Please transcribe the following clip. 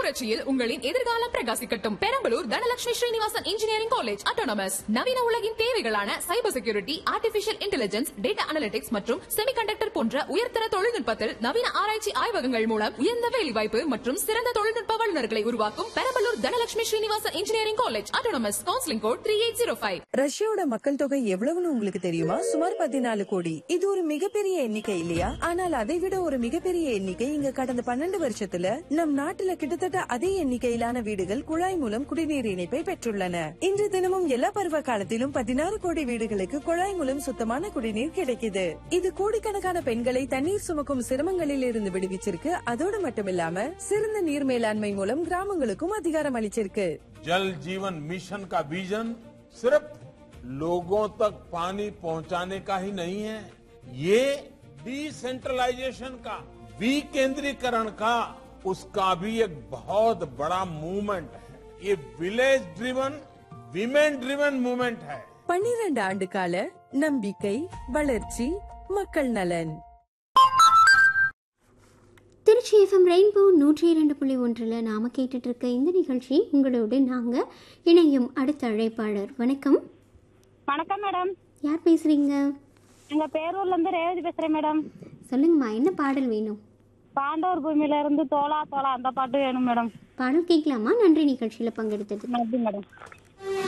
புரட்சியில் உங்களின் எதிர்காலம் பிரகாசிக்கட்டும். Perambalur Dhanalakshmi Srinivasan engineering college autonomous. நவீன உலகின் தேவைகளான cyber security, artificial intelligence, data analytics மற்றும் செமிகண்டக்டர் போன்ற உயர்தர தொழில்நுட்பத்தில் நவீன ஆராய்ச்சி ஆய்வகங்கள் மூலம் உயர்ந்த வேலைவாய்ப்பு மற்றும் சிறந்த தொழில்நுட்ப வல்லுநர்களை உருவாக்கும் Perambalur Dhanalakshmi Srinivasan engineering college autonomous. Counselling code 3805. ரஷ்யாவோட மக்கள் தொகை எவ்வளவுன்னு உங்களுக்கு தெரியுமா? சுமார் 14 கோடி. இது ஒரு மிகப்பெரிய எண்ணிக்கை இல்லையா? ஆனால் அதை விட ஒரு மிகப்பெரிய எண்ணிக்கை இங்க கடந்த 12 வருஷத்துல நம் நாட்டுல கிட்டத்தட்ட அதே எண்ணிக்கையிலான வீடுகள் குழாய் மூலம் குடிநீர் இணைப்பை பெற்றுள்ளன. இன்று தினமும் எல்லா பருவ காலத்திலும் 16 கோடி வீடுகளுக்கு குழாய் மூலம் சுத்தமான குடிநீர் கிடைக்குது. இது கோடிக்கணக்கான பெண்களை தண்ணீர் சுமக்கும் சிரமங்களில் இருந்து விடுவிச்சிருக்கு. அதோடு மட்டுமில்லாம சிறந்த நீர் மேலாண்மை மூலம் கிராமங்களுக்கும் அதிகாரம் அளிச்சிருக்கு. जल जीवन मिशन का विजन सिर्फ लोगों तक पानी पहुंचाने का ही नहीं है, ये डिसेंट्रलाइजेशन का, विकेंद्रीकरण का, उसका भी एक बहुत बड़ा मूवमेंट है. ये village driven, women driven movement है. 12 ஆண்டு கால நம்பிக்கை, வளர்ச்சி, மக்கள் நலன். திருச்சி எஃப்எம் ரெயின்போ 102.1 நாம கேட்டுட்டு இருக்க இந்த நிகழ்ச்சி உங்களோடு நாங்க இணையும் அடுத்த அழைப்பாளர். வணக்கம். வணக்கம் மேடம். யார் பேசுறீங்க? எங்க பேரூர்ல இருந்து ரேவதி பேசுறேன் மேடம். சொல்லுங்கம்மா, என்ன பாடல் வேணும்? பாண்டவர் பூமியில இருந்து தோலா தோலா அந்த பாட்டு வேணும் மேடம். பாடல் கேட்கலாமா? நன்றி நிகழ்ச்சியில பங்கெடுத்தது. நன்றி மேடம்.